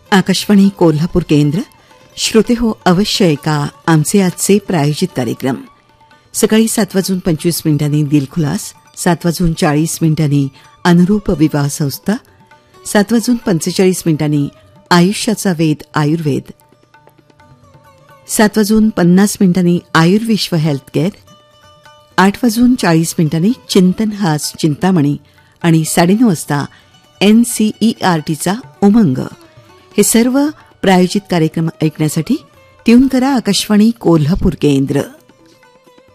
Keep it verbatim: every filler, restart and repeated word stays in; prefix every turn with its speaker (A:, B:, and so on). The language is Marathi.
A: आकाशवाणी कोल्हापूर केंद्र. श्रोते हो, अवश्य ऐका आमचे आजचे प्रायोजित कार्यक्रम. सकाळी सात वाजून पंचवीस मिनिटांनी दिलखुलास, सात वाजून चाळीस मिनिटांनी अनुरूप विवाह संस्था, सात वाजून पंचेचाळीस मिनिटांनी आयुष्याचा वेध आयुर्वेद, सात वाजून पन्नास मिनिटांनी आयुर्विश्व हेल्थ केअर, आठ वाजून चाळीस मिनिटांनी चिंतन हास चिंतामणी आणि साडेनऊ वाजता एनसीईआरटीचा उमंग. हे सर्व प्रायोजित कार्यक्रम ऐकण्यासाठी ट्यून करा आकाशवाणी कोल्हापूर केंद्र.